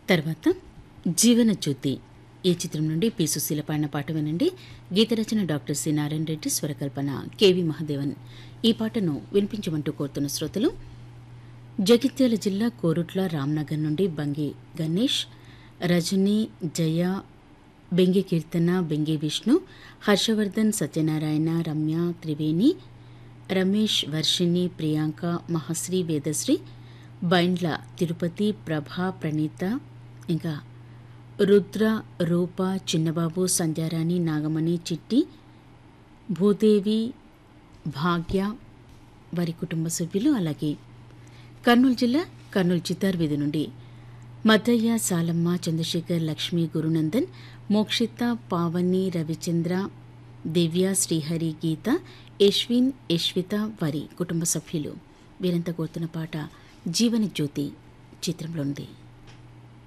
తర్వాత జీవన జ్యోతి ఈ చిత్రం నుండి పి సుశీల పాడిన పాట వినండి. గీత రచన doctor C Narayana Reddy, స్వరకల్పన KV Mahadevan. ఈ పాటను వినిపించమంటూ కోరుతున్న శ్రోతలు జగిత్యాల జిల్లా కోరుట్ల రామ్నగర్ నుండి బంగి గణేష్, రజని, జయ, బెంగి కీర్తన, బెంగి విష్ణు, హర్షవర్ధన్, సత్యనారాయణ, రమ్య, త్రివేణి, రమేష్, వర్షిణి, ప్రియాంక, మహశ్రీ, వేదశ్రీ, బైండ్ల తిరుపతి, ప్రభ, ప్రణీత, ఇంకా రుద్ర, రూప, చిన్నబాబు, సంధ్యారాణి, నాగమణి, చిట్టి, భూదేవి, భాగ్య, వారి కుటుంబ సభ్యులు. అలాగే కర్నూలు జిల్లా కర్నూలు చిత్తార్ వీధి నుండి మద్దయ్య, సాలమ్మ, చంద్రశేఖర్, లక్ష్మి, గురునందన్, మోక్షిత, పావని, రవిచంద్ర, దివ్య, శ్రీహరి, గీత, యశ్విన్, యశ్విత, వారి కుటుంబ సభ్యులు. వీరంతా కోరుతున్న పాట జీవన జ్యోతి చిత్రంలో ఉంది.